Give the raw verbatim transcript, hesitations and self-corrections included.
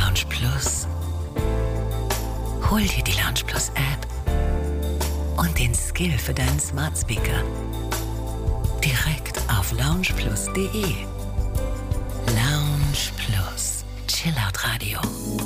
Lounge Plus? Hol dir die Lounge Plus App und den Skill für deinen Smart Speaker direkt auf lounge plus punkt de. Lounge Plus, Chillout Radio.